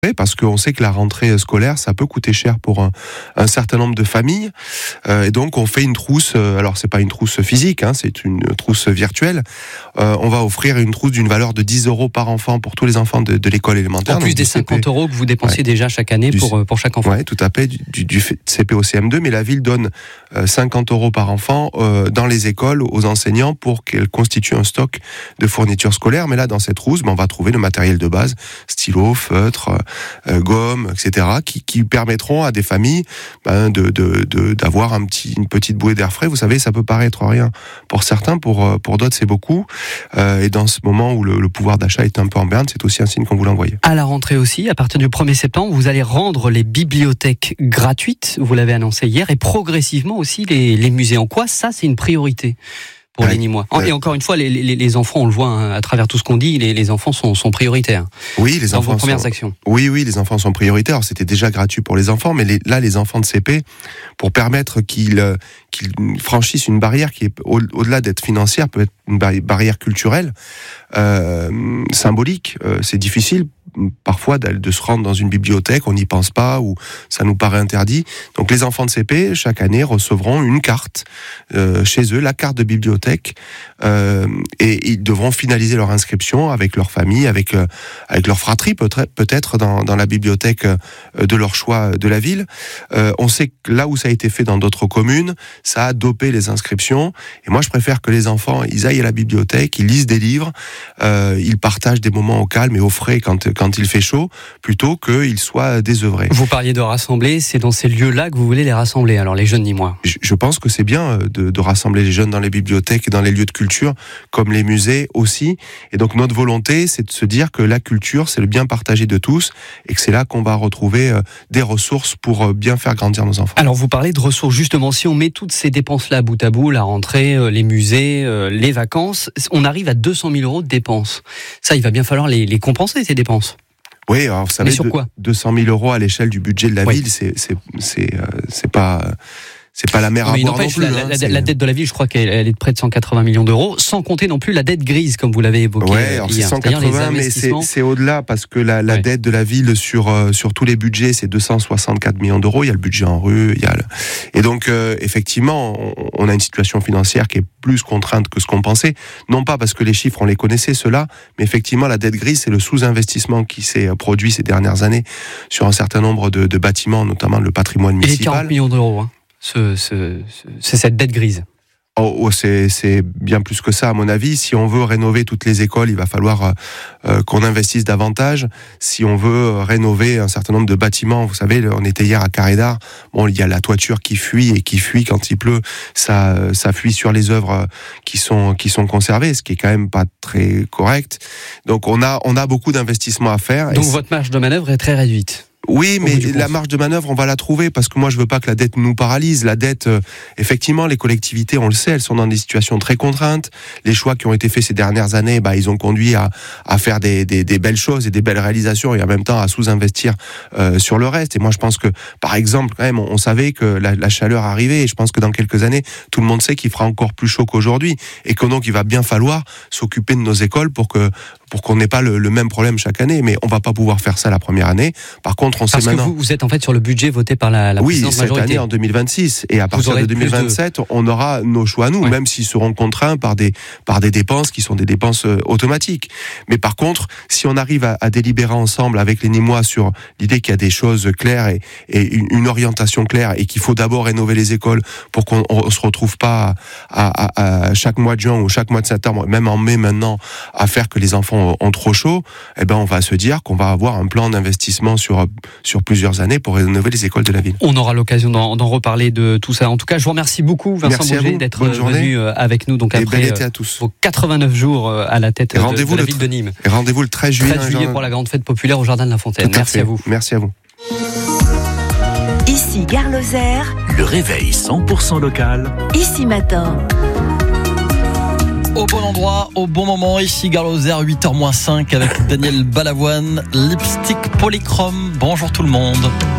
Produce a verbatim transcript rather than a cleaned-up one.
parce qu'on sait que la rentrée scolaire, ça peut coûter cher pour un, un certain nombre de familles, euh, et donc on fait une trousse. Euh, alors c'est pas une trousse physique, hein, c'est une trousse virtuelle. Euh, on va offrir une trousse d'une valeur de dix euros par enfant pour tous les enfants de, de l'école élémentaire. En plus des cinquante euros que vous dépensiez ouais. déjà chaque année pour du, pour chaque enfant. Oui, tout à fait, du, du C P au C M deux, mais la ville donne euh, cinquante euros par enfant euh, dans les écoles aux enseignants pour qu'elles constituent un stock de fournitures scolaires. Mais là, dans cette trousse, ben, on va trouver le matériel de base, stylo, feutre. Euh, gomme, et cetera, qui, qui permettront à des familles ben, de, de, de, d'avoir un petit, une petite bouée d'air frais. Vous savez, ça peut paraître rien pour certains, pour, pour d'autres c'est beaucoup. Euh, et dans ce moment où le, le pouvoir d'achat est un peu en berne, c'est aussi un signe qu'on vous l'envoie. À la rentrée aussi, à partir du premier septembre, vous allez rendre les bibliothèques gratuites, vous l'avez annoncé hier, et progressivement aussi les, les musées. En quoi ça, c'est une priorité pour ouais, les Nîmois. Et ouais. encore une fois, les, les, les enfants, on le voit hein, à travers tout ce qu'on dit, les, les enfants sont, sont prioritaires. Oui, les dans enfants vos premières sont... actions. Oui, oui, les enfants sont prioritaires. Alors, c'était déjà gratuit pour les enfants, mais les, là, les enfants de C P, pour permettre qu'ils, qu'ils franchissent une barrière qui est au, au-delà d'être financière, peut être une barrière culturelle, euh, symbolique. Euh, c'est difficile parfois de se rendre dans une bibliothèque, on n'y pense pas ou ça nous paraît interdit. Donc les enfants de C P, chaque année, recevront une carte euh, chez eux, la carte de bibliothèque, euh, et ils devront finaliser leur inscription avec leur famille, avec euh, avec leur fratrie peut-être, peut-être dans, dans la bibliothèque de leur choix de la ville. Euh, on sait que là où ça a été fait dans d'autres communes, ça a dopé les inscriptions. Et moi, je préfère que les enfants, ils aillent à la bibliothèque, ils lisent des livres, euh, ils partagent des moments au calme et au frais quand quand il fait chaud, plutôt qu'ils soient désœuvrés. Vous parliez de rassembler, c'est dans ces lieux-là que vous voulez les rassembler, alors les jeunes Nîmois. Je, je pense que c'est bien de, de rassembler les jeunes dans les bibliothèques et dans les lieux de culture, comme les musées aussi. Et donc notre volonté, c'est de se dire que la culture, c'est le bien partagé de tous, et que c'est là qu'on va retrouver des ressources pour bien faire grandir nos enfants. Alors vous parlez de ressources, justement, si on met toutes ces dépenses-là bout à bout, la rentrée, les musées, les vacances, on arrive à deux cent mille euros de dépenses. Ça, il va bien falloir les, les compenser, ces dépenses. Oui, alors vous savez, sur quoi deux cent mille euros à l'échelle du budget de la oui. ville, c'est c'est c'est euh, c'est pas c'est pas la mer à boire non plus. La, hein, la, la dette de la ville, je crois qu'elle elle est de près de cent quatre-vingts millions d'euros, sans compter non plus la dette grise, comme vous l'avez évoqué. Ouais, alors c'est cent quatre-vingts, mais c'est, c'est au-delà, parce que la, la ouais. dette de la ville sur euh, sur tous les budgets, c'est deux cent soixante-quatre millions d'euros. Il y a le budget en rue, il y a le... et donc euh, effectivement, on, on a une situation financière qui est plus contrainte que ce qu'on pensait. Non pas parce que les chiffres on les connaissait ceux-là, mais effectivement la dette grise, c'est le sous-investissement qui s'est produit ces dernières années sur un certain nombre de, de bâtiments, notamment le patrimoine municipal. Et les quarante millions d'euros. Hein. Ce, ce, ce, c'est cette dette grise. Oh, oh, c'est, c'est bien plus que ça, à mon avis. Si on veut rénover toutes les écoles, il va falloir euh, qu'on investisse davantage. Si on veut rénover un certain nombre de bâtiments, vous savez, on était hier à Carré d'Art. Bon, il y a la toiture qui fuit et qui fuit quand il pleut. Ça, ça fuit sur les œuvres qui sont qui sont conservées, ce qui est quand même pas très correct. Donc, on a on a beaucoup d'investissements à faire. Donc, votre marge de manœuvre est très réduite. Oui, mais la marge de manœuvre, on va la trouver, parce que moi, je veux pas que la dette nous paralyse. La dette, euh, effectivement, les collectivités, on le sait, elles sont dans des situations très contraintes. Les choix qui ont été faits ces dernières années, bah, ils ont conduit à, à faire des, des, des belles choses et des belles réalisations, et en même temps à sous-investir euh, sur le reste. Et moi, je pense que, par exemple, quand même, on, on savait que la, la chaleur arrivait, et je pense que dans quelques années, tout le monde sait qu'il fera encore plus chaud qu'aujourd'hui, et que donc il va bien falloir s'occuper de nos écoles pour que pour qu'on n'ait pas le, le même problème chaque année. Mais on va pas pouvoir faire ça la première année. Par contre, on Parce sait maintenant... Parce que vous, vous êtes en fait sur le budget voté par la, la oui, présidente majorité. Oui, cette année, en deux mille vingt-six. Et à partir de deux mille vingt-sept, de... on aura nos choix à nous, ouais. même s'ils seront contraints par des, par des dépenses qui sont des dépenses euh, automatiques. Mais par contre, si on arrive à, à délibérer ensemble avec les Nîmois sur l'idée qu'il y a des choses claires et, et une, une orientation claire, et qu'il faut d'abord rénover les écoles pour qu'on ne se retrouve pas à, à, à chaque mois de juin ou chaque mois de septembre, même en mai maintenant, à faire que les enfants ont trop chaud, eh ben on va se dire qu'on va avoir un plan d'investissement sur, sur plusieurs années pour rénover les écoles de la ville. On aura l'occasion d'en, d'en reparler de tout ça. En tout cas, je vous remercie beaucoup, Vincent Bouget, d'être venu avec nous. Donc et après bel été à tous. Vos quatre-vingt-neuf jours à la tête de, de la ville de Nîmes. Et rendez-vous le treize juillet. treize juillet pour la grande fête populaire au Jardin de la Fontaine. Tout Merci à, à vous. Merci à vous. Ici Gare Lozère. Le réveil cent pour cent local. Ici Matin. Au bon endroit, au bon moment, ici Gare Lozère, huit heures moins cinq avec Daniel Balavoine, Lipstick Polychrome. Bonjour tout le monde.